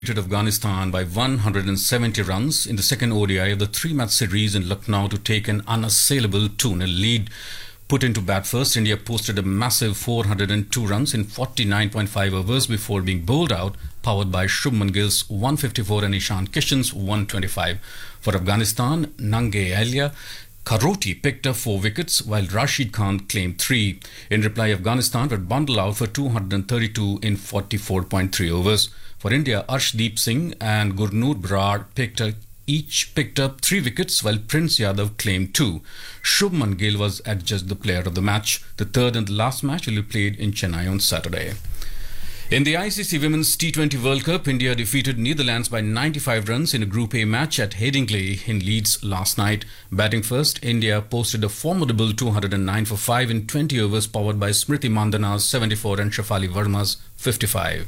Afghanistan by 170 runs in the second ODI of the three-match series in Lucknow to take an unassailable 2-0 lead. Put into bat first, India posted a massive 402 runs in 49.5 overs before being bowled out, powered by Shubman Gill's 154 and Ishan Kishan's 125. For Afghanistan, Nange Alia Karoti picked up 4 wickets while Rashid Khan claimed 3. In reply, Afghanistan were bundled out for 232 in 44.3 overs. For India, Arshdeep Singh and Gurnoor Brar each picked up 3 wickets while Prince Yadav claimed 2. Shubman Gill was adjudged the player of the match. The third and last match will be played in Chennai on Saturday. In the ICC Women's T20 World Cup, India defeated Netherlands by 95 runs in a Group A match at Headingley in Leeds last night. Batting first, India posted a formidable 209 for 5 in 20 overs, powered by Smriti Mandhana's 74 and Shafali Verma's 55.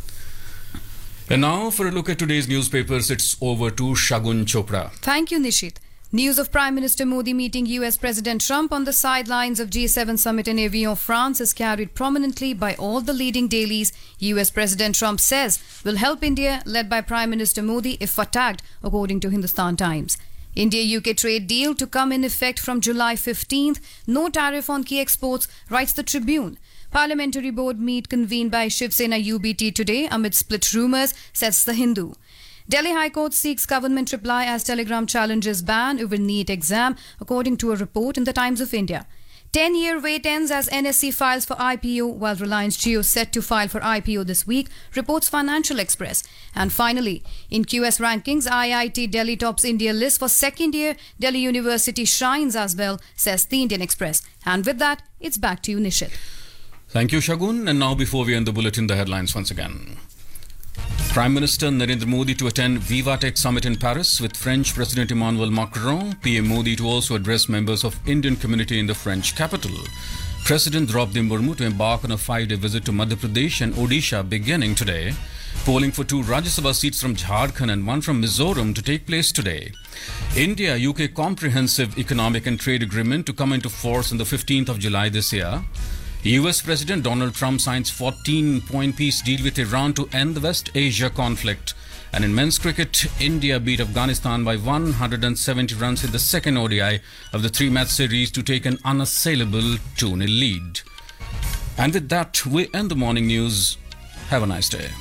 And now for a look at today's newspapers, it's over to Shagun Chopra. Thank you, Nishit. News of Prime Minister Modi meeting US President Trump on the sidelines of G7 summit in Evian, France is carried prominently by all the leading dailies. US President Trump says will help India, led by Prime Minister Modi if attacked, according to Hindustan Times. India-UK trade deal to come in effect from July 15th. No tariff on key exports, writes the Tribune. Parliamentary board meet convened by Shiv Sena UBT today amid split rumours, says the Hindu. Delhi High Court seeks government reply as Telegram challenges ban over NEET exam, according to a report in the Times of India. 10-year wait ends as NSE files for IPO, while Reliance Jio set to file for IPO this week, reports Financial Express. And finally, in QS rankings, IIT Delhi tops India list for second year. Delhi University shines as well, says the Indian Express. And with that, it's back to you, Nishit. Thank you, Shagun. And now, before we end the bulletin, the headlines once again. Prime Minister Narendra Modi to attend Vivatech Summit in Paris with French President Emmanuel Macron. PM Modi to also address members of Indian community in the French capital. President Draupadi Murmu to embark on a 5-day visit to Madhya Pradesh and Odisha beginning today. Polling for 2 Rajya Sabha seats from Jharkhand and 1 from Mizoram to take place today. India-UK Comprehensive Economic and Trade Agreement to come into force on the 15th of July this year. US President Donald Trump signs 14-point peace deal with Iran to end the West Asia conflict. And in men's cricket, India beat Afghanistan by 170 runs in the second ODI of the 3-match series to take an unassailable 2-0 lead. And with that, we end the morning news. Have a nice day.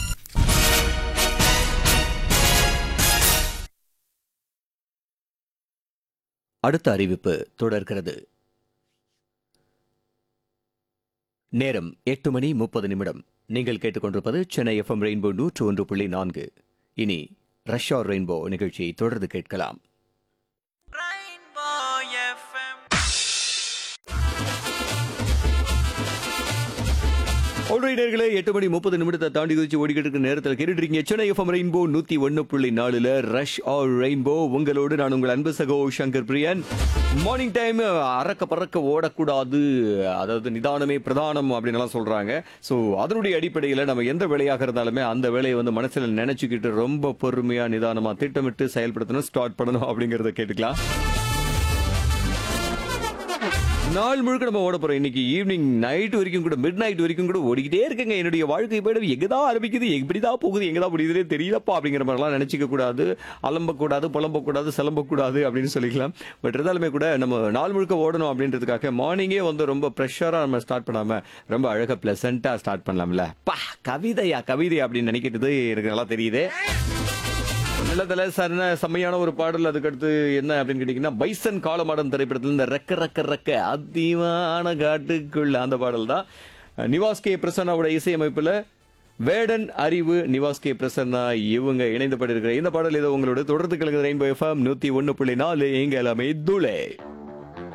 அடுத்த அறிவிப்பு தொடர்கிறது. நேரம் 8:30 நீங்கள் கேட்டுக்கொண்டிருப்பது Chennai FM rainbow 101.4. இனி rush R rainbow நிகழ்ச்சியை தொடர்ந்து கேட்கலாம். ஆல்ரைடர்களே 8:30 தாண்டி குதிச்சு ஓடிக்கிட்டு இருக்க நேரத்தில் கேட்டுருக்கீங்க Chennai FM rainbow 101.4 rush R rainbow. உங்களோடு நான் உங்கள் அன்பு சகோ சங்கர் பிரியன். மார்னிங் டைம் அறக்க பறக்க ஓடக்கூடாது, அதாவது நிதானமே பிரதானம் அப்படின்னு எல்லாம் சொல்றாங்க. ஸோ அதனுடைய அடிப்படையில் நம்ம எந்த வேலையாக இருந்தாலுமே அந்த வேலையை வந்து மனசில் நினைச்சுக்கிட்டு ரொம்ப பொறுமையா நிதானமா திட்டமிட்டு செயல்படுத்தணும், ஸ்டார்ட் பண்ணணும் அப்படிங்கறத கேட்டுக்கலாம். நாள் முழுக்க நம்ம ஓட போறோம். இன்னைக்கு ஈவினிங் நைட் வரைக்கும் கூட, மிட் நைட் வரைக்கும் கூட ஓடிக்கிட்டே இருக்குங்க. என்னுடைய வாழ்க்கை போய்ட்டு எங்கதான் ஆரம்பிக்குது, எப்படிதான் போகுது, எங்கதான் முடியுதுலே தெரியலப்பா அப்படிங்கிற மாதிரிலாம் நினைச்சிக்க கூடாது, அலம்பக்கூடாது, புலம்பக்கூடாது, சிலம்பக்கூடாது அப்படின்னு சொல்லிக்கலாம். பட் இருந்தாலுமே கூட நம்ம நாள் முழுக்க ஓடணும் அப்படின்றதுக்காக மார்னிங்கே வந்து ரொம்ப ப்ரெஷரா நம்ம ஸ்டார்ட் பண்ணாம ரொம்ப அழகா பிளசண்டா ஸ்டார்ட் பண்ணலாம்ல. பா கவிதையா கவிதை அப்படின்னு நினைக்கிறது எனக்கு நல்லா தெரியுது. நல்லதில்ல செம்மையான ஒரு பாடல். அதுக்கடுத்து என்ன அப்படின்னு கேட்டீங்கன்னா, பைசன் காலமாடன் திரைப்படத்தில் இந்த ரெக்க ரெக்க ரெக்க அதிவான காட்டுக்குள்ள அந்த பாடல் தான். நிவாஸ் கே பிரசன்னாவோட இசையமைப்புல வேடன் அறிவு, நிவாஸ் கே பிரசன்னா இவங்க இணைந்து பாடியிருக்கிற இந்த பாடல் ஏதோ உங்களோட தொடர்ந்து கலந்து ரெயின்போ எஃப்எம் 101.4 எங்க எல்லாமே துளே.